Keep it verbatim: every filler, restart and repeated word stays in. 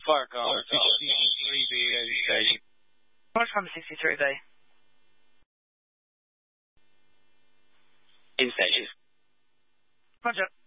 Fire call sixty-three B station. Roger from sixty-three B. In station. Roger.